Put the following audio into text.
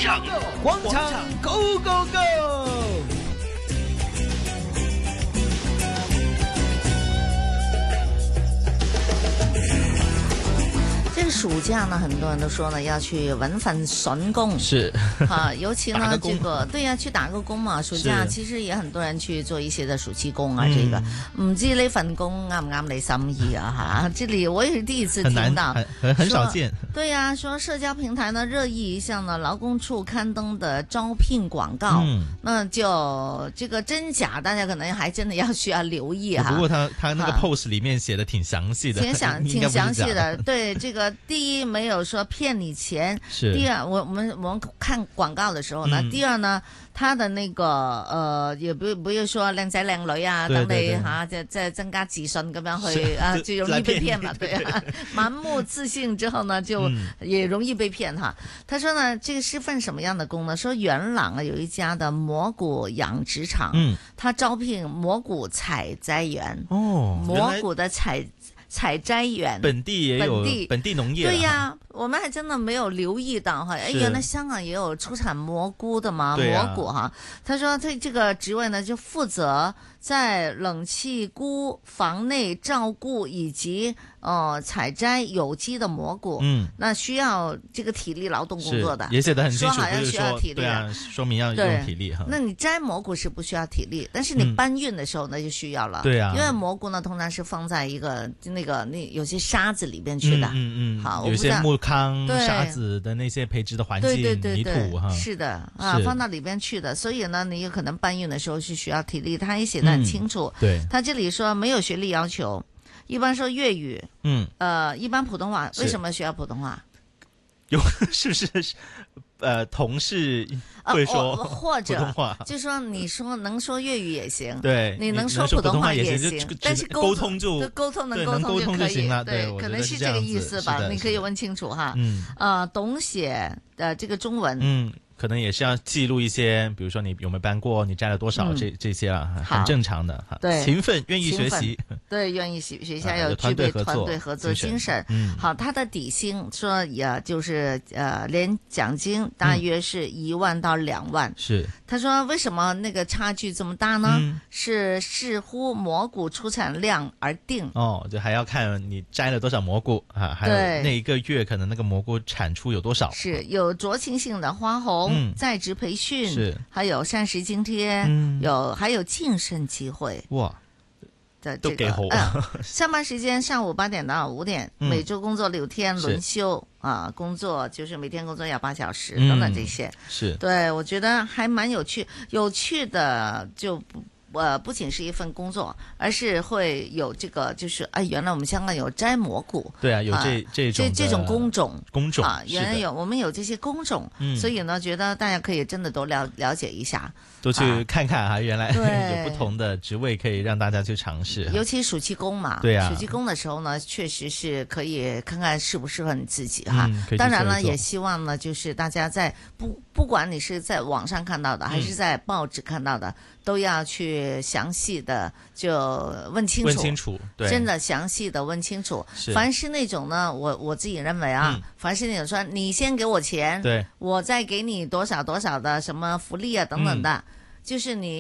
场，广场 Go Go Go！ 这个暑假呢，很多人都说呢要去揾份筍工， 是啊，尤其呢这个对呀、去打个工嘛。暑假其實也很多人去做一些的暑期工啊，這個唔知呢份工啱唔啱你心意啊？哈，這裏我也是第一次聽到， 很少見。 對呀、說社交平台呢熱議一項呢勞工處刊登的招聘廣告，那就這個真假，大家可能還真的需要留意哈。 不過他那個 post 裡面寫的挺詳細的， 挺詳細的。對，這個第一沒有說騙你錢，第二我們看廣告的時候呢，第二呢，他的那個也不要說靚仔靚女啊，等你吓再增加自信咁樣去啊，就容易被騙嘛，對啊，盲目自信之後呢，就也容易被騙哈。他說呢，這個是份什麼樣的工呢？說元朗啊有一家的蘑菇養殖場，他招聘蘑菇採摘員，蘑菇的採摘園， 本地也有本地農業。 對呀，我們還真的沒有留意到哈。哎，原來香港也有出產蘑菇的嘛，蘑菇哈。他說他這個職位呢就負責在冷氣菇房內照顧以及採摘有機的蘑菇。那需要這個體力勞動工作的， 也寫得很清楚， 說好像需要體力， 對啊，說明要用體力哈。 那你摘蘑菇是不需要體力，但是你搬運的時候那就需要了。 對啊， 因為蘑菇呢通常是放在一個那有些沙子裡邊去的，好， 有些木糠、沙子的那些培植的環境，泥土哈， 是的啊，放到裡邊去的，所以呢，你有可能搬運的時候是需要體力，他也寫得很清楚。 對， 他這裡說沒有學歷要求，一般說粵語，一般普通話，為什麼需要普通話？ 有是不是同事會說或者普通話， 就說你說能說粵語也行， 對， 你能說普通話也行，但是溝通就溝通就可以了，對，可能是這個意思吧，你可以問清楚哈。懂寫這個中文， 可能也是要記錄一些，比如說你有沒有搬過，你摘了多少，這些啊，很正常的哈。 對， 勤奮，願意學習， 對，願意學習，要具備團隊合作精神。好，他的底薪說也就是連獎金大約是1萬到2萬。是，他說為什麼那個差距這麼大呢？是視乎蘑菇出產量而定。 哦，就還要看你摘了多少蘑菇啊，還有那一個月可能那個蘑菇產出有多少。是有酌情性的花紅。在職培訓，還有膳食津貼，還有晉升機會。哇， 都幾好。 上班時間上午8點到5點，每周工作6天輪休啊，工作就是每天工作要8小時等等這些。是，對，我覺得還蠻有趣，有趣的就不僅是一份工作，而是會有這個，就是原來我們香港有摘蘑菇，對啊，有這種工種啊，原來我們有這些工種，所以呢，覺得大家可以真的都了解一下， 都去看看哈，原來有不同的職位可以讓大家去嘗試， 尤其暑期工嘛，對啊，暑期工的時候呢，確實是可以看看適不適合你自己哈。當然了，也希望呢，就是大家在不管你是在網上看到的，還是在報紙看到的，都要去詳細的就問清楚，對，真的詳細的問清楚。凡是那種呢，我自己認為啊，凡是那種說你先給我錢，對，我再給你多少多少的什麼福利啊等等的，就是你。